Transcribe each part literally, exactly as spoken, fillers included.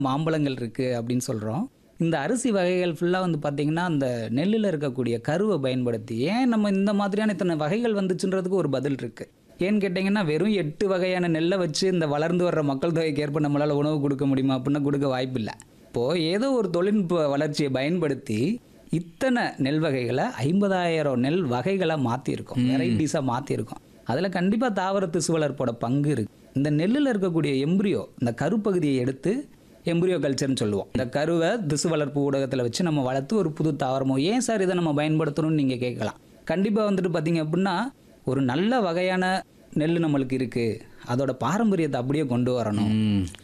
மாம்பழங்கள் இருக்குது அப்படின்னு சொல்கிறோம். இந்த அரிசி வகைகள் ஃபுல்லாக வந்து பார்த்திங்கன்னா அந்த நெல்லில் இருக்கக்கூடிய கருவை பயன்படுத்தி ஏன் நம்ம இந்த மாதிரியான இத்தனை வகைகள் வந்துச்சுன்றதுக்கு ஒரு பதில் இருக்குது. ஏன்னு கேட்டிங்கன்னா வெறும் எட்டு வகையான நெல்லை வச்சு இந்த வளர்ந்து வர்ற மக்கள் தொகைக்கு ஏற்ப நம்மளால் உணவு கொடுக்க முடியுமா அப்படின்னா கொடுக்க வாய்ப்பில்லை. இப்போது ஏதோ ஒரு தொழில்நுட்ப வளர்ச்சியை பயன்படுத்தி இத்தனை நெல் வகைகளை ஐம்பதாயிரம் நெல் வகைகளை மாற்றிருக்கோம், வெரைட்டிஸாக மாற்றிருக்கோம். அதில் கண்டிப்பாக தாவர திசு வளர்ப்போட பங்கு இருக்குது. இந்த நெல்லில் இருக்கக்கூடிய எம்பிரியோ இந்த கருப்பகுதியை எடுத்து எம்பிரியோ கல்ச்சர்னு சொல்லுவோம். இந்த கருவை திசு வளர்ப்பு ஊடகத்தில் வச்சு நம்ம வளர்த்து ஒரு புது தாவரமோ ஏன் சார் இதை நம்ம பயன்படுத்தணும்னு நீங்கள் கேட்கலாம். கண்டிப்பாக வந்துட்டு பார்த்தீங்க அப்படின்னா ஒரு நல்ல வகையான நெல் நம்மளுக்கு இருக்குது, அதோட பாரம்பரியத்தை அப்படியே கொண்டு வரணும்.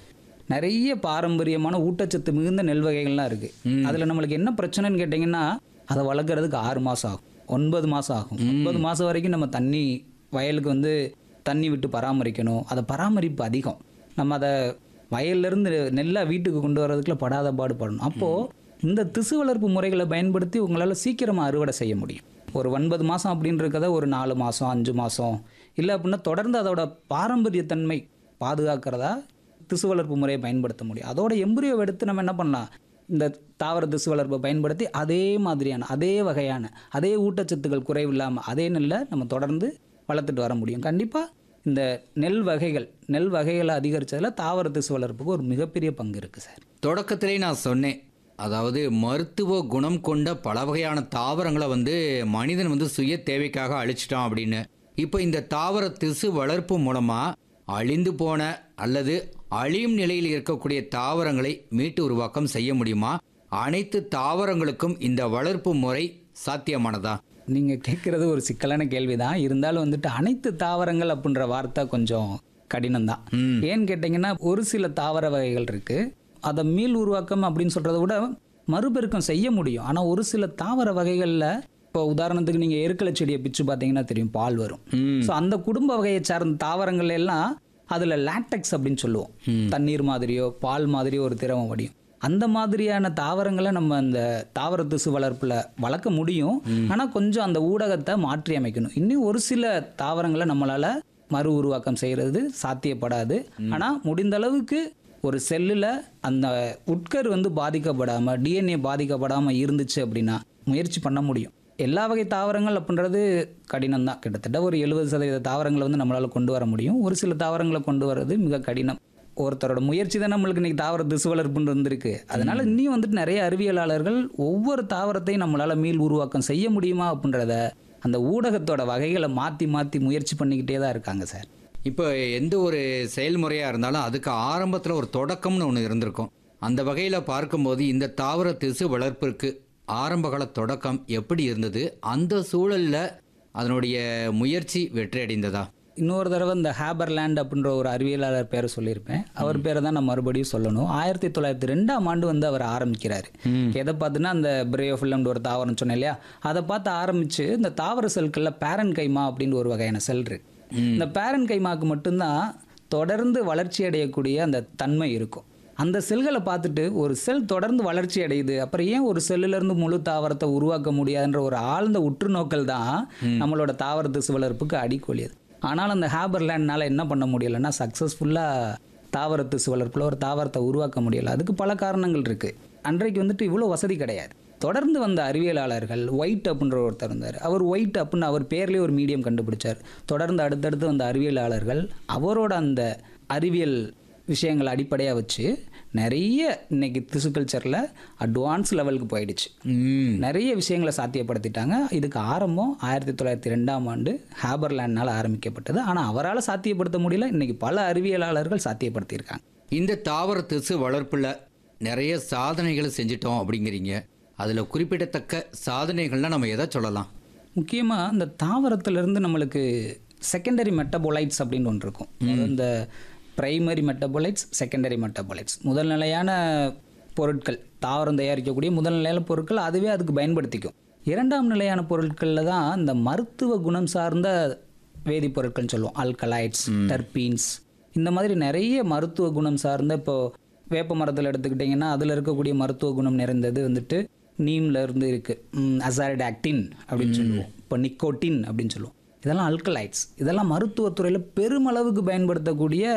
நிறைய பாரம்பரியமான ஊட்டச்சத்து மிகுந்த நெல் வகைகள்லாம் இருக்குது. அதில் நம்மளுக்கு என்ன பிரச்சனைன்னு கேட்டிங்கன்னா அதை வளர்க்குறதுக்கு ஆறு மாதம் ஆகும், ஒன்பது மாதம் ஆகும். ஒன்பது மாதம் வரைக்கும் நம்ம தண்ணி வயலுக்கு வந்து தண்ணி விட்டு பராமரிக்கணும். அதை பராமரிப்பு அதிகம். நம்ம அதை வயல்லேருந்து நெல்லாக வீட்டுக்கு கொண்டு வர்றதுக்குள்ள படாத பாடு படணும். அப்போது இந்த திசு வளர்ப்பு முறைகளை பயன்படுத்தி உங்களால் சீக்கிரமாக அறுவடை செய்ய முடியும். ஒரு ஒன்பது மாதம் அப்படின்றத ஒரு நாலு மாதம் அஞ்சு மாதம் இல்லை அப்படின்னா தொடர்ந்து அதோட பாரம்பரியத்தன்மை பாதுகாக்கிறதா திசு வளர்ப்பு முறையை பயன்படுத்த முடியும். அதோட எம்பிரியோவை எடுத்து நம்ம என்ன பண்ணலாம், இந்த தாவர திசு வளர்ப்பை பயன்படுத்தி அதே மாதிரியான அதே வகையான அதே ஊட்டச்சத்துக்கள் குறைவில்லாமல் அதே நெல்லை நம்ம தொடர்ந்து வளர்த்துட்டு வர முடியும். கண்டிப்பாக இந்த நெல் வகைகள் நெல் வகைகளை அதிகரித்ததில் தாவர திசு வளர்ப்புக்கு ஒரு மிகப்பெரிய பங்கு இருக்குது சார். தொடக்கத்திலே நான் சொன்னேன், அதாவது மருத்துவ குணம் கொண்ட பல வகையான தாவரங்களை வந்து மனிதன் வந்து சுய தேவைக்காக அழிச்சிட்டான் அப்படின்னு. இப்போ இந்த தாவர திசு வளர்ப்பு மூலமாக அழிந்து போன அல்லது அழியும் நிலையில் இருக்கக்கூடிய தாவரங்களை மீட்டு உருவாக்கம் செய்ய முடியுமா? அனைத்து தாவரங்களுக்கும் இந்த வளர்ப்பு முறை சாத்தியமானதா? நீங்கள் கேட்குறது ஒரு சிக்கலான கேள்வி தான். இருந்தாலும் வந்துட்டு அனைத்து தாவரங்கள் அப்படின்ற வார்த்தை கொஞ்சம் கடினம்தான். ஏன்னு கேட்டிங்கன்னா ஒரு சில தாவர வகைகள் இருக்குது, அதை மீள் உருவாக்கம் அப்படின்னு சொல்கிறத விட மறுபெருக்கம் செய்ய முடியும். ஆனால் ஒரு சில தாவர வகைகளில் இப்போ உதாரணத்துக்கு நீங்கள் எருக்கலை செடியை பிச்சு பார்த்தீங்கன்னா தெரியும், பால் வரும். ஸோ அந்த குடும்ப வகையை சார்ந்த தாவரங்கள் எல்லாம் அதில் லாக்டெக்ஸ் அப்படின்னு சொல்லுவோம். தண்ணீர் மாதிரியோ பால் மாதிரியோ ஒரு திரவம் வடியும். அந்த மாதிரியான தாவரங்களை நம்ம அந்த தாவர திசு வளர்ப்பில் வளர்க்க முடியும். ஆனால் கொஞ்சம் அந்த ஊடகத்தை மாற்றி அமைக்கணும். இன்னும் ஒரு சில தாவரங்களை நம்மளால் மறு உருவாக்கம் செய்கிறது சாத்தியப்படாது. ஆனால் முடிந்த அளவுக்கு ஒரு செல்லில் அந்த உட்கரு வந்து பாதிக்கப்படாமல் டிஎன்ஏ பாதிக்கப்படாமல் இருந்துச்சு அப்படின்னா முயற்சி பண்ண முடியும். எல்லா வகை தாவரங்கள் அப்படின்றது கடினம் தான். கிட்டத்தட்ட ஒரு எழுபது சதவீத தாவரங்களை வந்து நம்மளால் கொண்டு வர முடியும். ஒரு சில தாவரங்களை கொண்டு வர்றது மிக கடினம். ஒருத்தரோட முயற்சி தான் நம்மளுக்கு இன்றைக்கி தாவர திசு வளர்ப்புன்னு வந்திருக்கு. அதனால் இன்னும் வந்துட்டு நிறைய அறிவியலாளர்கள் ஒவ்வொரு தாவரத்தையும் நம்மளால் மீள் உருவாக்கம் செய்ய முடியுமா அப்படின்றத அந்த ஊடகத்தோட வகைகளை மாற்றி மாற்றி முயற்சி பண்ணிக்கிட்டே தான் இருக்காங்க சார். இப்போ எந்த ஒரு செயல்முறையாக இருந்தாலும் அதுக்கு ஆரம்பத்தில் ஒரு தொடக்கம்னு ஒன்று இருந்திருக்கும். அந்த வகையில் பார்க்கும்போது இந்த தாவர திசு வளர்ப்பிற்கு ஆரம்பகால தொடக்கம் எப்படி இருந்தது? அந்த சூழலில் அதனுடைய முயற்சி வெற்றி அடைந்ததா? இன்னொரு தடவை இந்த ஹேபர்லேண்ட் அப்படின்ற ஒரு அறிவியலாளர் பேரை சொல்லியிருப்பேன். அவர் பேரை தான் நான் மறுபடியும் சொல்லணும். ஆயிரத்தி தொள்ளாயிரத்தி ரெண்டாம் ஆண்டு வந்து அவர் ஆரம்பிக்கிறார். எதை பார்த்துன்னா அந்த பிரயோஃபில்லம்னு ஒரு தாவரம் சொன்னேன் இல்லையா, அதை பார்த்து ஆரம்பித்து இந்த தாவர செல்களில் பேரன் கைமா அப்படின்னு ஒரு வகையான செல் இருக்கு. இந்த பேரன் கைமாவுக்கு மட்டும்தான் தொடர்ந்து வளர்ச்சி அடையக்கூடிய அந்த தன்மை இருக்கும். அந்த செல்களை பார்த்துட்டு ஒரு செல் தொடர்ந்து வளர்ச்சி அடையுது, அப்புறம் ஏன் ஒரு செல்லிலேருந்து முழு தாவரத்தை உருவாக்க முடியாதுன்ற ஒரு ஆழ்ந்த உற்று நோக்கல் தான் நம்மளோட தாவர திசு வளர்ப்புக்கு அடிக்கொலியது. ஆனால் அந்த ஹேபர்லேண்ட்னால என்ன பண்ண முடியலைன்னா சக்ஸஸ்ஃபுல்லாக தாவர திசு வளர்ப்பில் ஒரு தாவரத்தை உருவாக்க முடியலை. அதுக்கு பல காரணங்கள் இருக்குது. அன்றைக்கு வந்துட்டு இவ்வளோ வசதி கிடையாது. தொடர்ந்து வந்த அறிவியலாளர்கள் ஒயிட் அப்படின்ற ஒருத்தர் இருந்தார். அவர் ஒயிட் அப்படின்னு அவர் பேர்லேயே ஒரு மீடியம் கண்டுபிடிச்சார். தொடர்ந்து அடுத்தடுத்து வந்த அறிவியலாளர்கள் அவரோட அந்த அறிவியல் விஷயங்களை அடிப்படையாக வச்சு நிறைய இன்னைக்கு திசு கல்ச்சரில் அட்வான்ஸ் லெவலுக்கு போயிடுச்சு. நிறைய விஷயங்களை சாத்தியப்படுத்திட்டாங்க. இதுக்கு ஆரம்பம் ஆயிரத்தி தொள்ளாயிரத்தி ரெண்டாம் ஆண்டு ஹேபர்லேண்ட்னால் ஆரம்பிக்கப்பட்டது. ஆனால் அவரால் சாத்தியப்படுத்த முடியல. இன்னைக்கு பல அறிவியலாளர்கள் சாத்தியப்படுத்தியிருக்காங்க. இந்த தாவர திசு வளர்ப்பில் நிறைய சாதனைகளை செஞ்சிட்டோம் அப்படிங்கிறீங்க. அதில் குறிப்பிடத்தக்க சாதனைகள்லாம் நம்ம எதை சொல்லலாம்? முக்கியமாக இந்த தாவரத்திலிருந்து நம்மளுக்கு செகண்டரி மெட்டபோலைட்ஸ் அப்படின்னு ஒன்று இருக்கும். இந்த பிரைமரி மெட்டபோலைட்ஸ், செகண்டரி மெட்டபோலைட்ஸ், முதல் நிலையான பொருட்கள், தாவரம் தயாரிக்கக்கூடிய முதல் நிலையான பொருட்கள் அதுவே அதுக்கு பயன்படுத்திக்கும். இரண்டாம் நிலையான பொருட்களில் தான் இந்த மருத்துவ குணம் சார்ந்த வேதிப்பொருட்கள்னு சொல்லுவோம். ஆல்கலைட்ஸ், டர்பீன்ஸ், இந்த மாதிரி நிறைய மருத்துவ குணம் சார்ந்த, இப்போது வேப்ப மரத்தில் எடுத்துக்கிட்டிங்கன்னா அதில் இருக்கக்கூடிய மருத்துவ குணம் நிறைந்தது வந்துட்டு நீம்ல இருந்து இருக்குது. அசாரிடாக்டின் அப்படின்னு சொல்லுவோம். இப்போ நிக்கோட்டின் அப்படின்னு சொல்லுவோம். இதெல்லாம் அல்கலைட்ஸ். இதெல்லாம் மருத்துவத்துறையில் பெருமளவுக்கு பயன்படுத்தக்கூடிய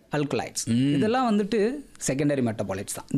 அல்கலைட்ஸ் இதெல்லாம் வந்துட்டு செகண்டரி மெட்டபாலைட்ஸ் தான்.